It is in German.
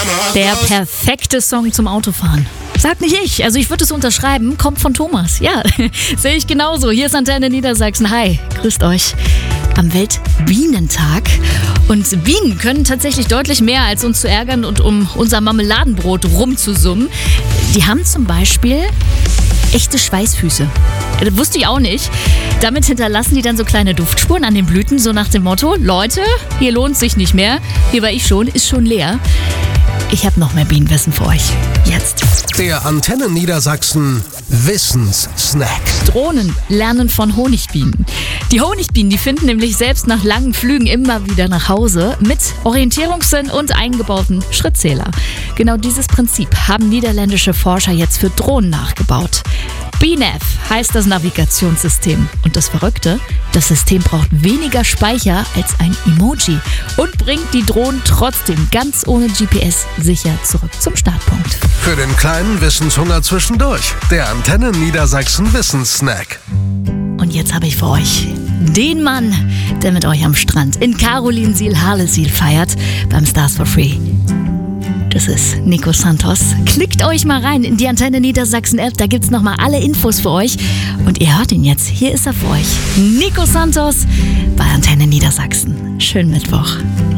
Der perfekte Song zum Autofahren. Sagt nicht ich, also ich würde es unterschreiben, kommt von Thomas. Ja, sehe ich genauso. Hier ist Antenne Niedersachsen. Hi, grüßt euch. Am Weltbienentag. Und Bienen können tatsächlich deutlich mehr, als uns zu ärgern und um unser Marmeladenbrot rumzusummen. Die haben zum Beispiel echte Schweißfüße. Das wusste ich auch nicht. Damit hinterlassen die dann so kleine Duftspuren an den Blüten, so nach dem Motto: Leute, hier lohnt sich nicht mehr. Hier war ich schon, ist schon leer. Ich habe noch mehr Bienenwissen für euch. Jetzt. Der Antenne Niedersachsen Wissenssnack. Drohnen lernen von Honigbienen. Die Honigbienen, die finden nämlich selbst nach langen Flügen immer wieder nach Hause mit Orientierungssinn und eingebauten Schrittzähler. Genau dieses Prinzip haben niederländische Forscher jetzt für Drohnen nachgebaut. BNAV heißt das Navigationssystem. Und das Verrückte, das System braucht weniger Speicher als ein Emoji und bringt die Drohnen trotzdem ganz ohne GPS sicher zurück zum Startpunkt. Für den kleinen Wissenshunger zwischendurch. Der Antenne Niedersachsen Wissenssnack. Und jetzt habe ich für euch den Mann, der mit euch am Strand in Carolinsiel-Harlesiel feiert beim Stars for Free. Das ist Nico Santos. Klickt euch mal rein in die Antenne Niedersachsen App, da gibt's nochmal alle Infos für euch. Und ihr hört ihn jetzt, hier ist er für euch. Nico Santos bei Antenne Niedersachsen. Schönen Mittwoch.